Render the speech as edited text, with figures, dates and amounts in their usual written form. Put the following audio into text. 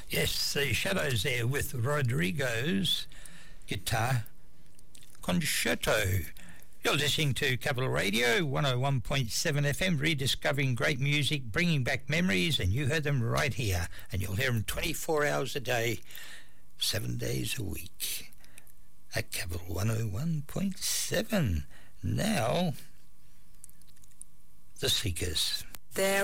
Yes, the Shadows there with Rodrigo's guitar concerto. You're listening to Capital Radio 101.7 FM, rediscovering great music, bringing back memories, and you heard them right here. And you'll hear them 24 hours a day, 7 days a week at Capital 101.7. Now, The Seekers. There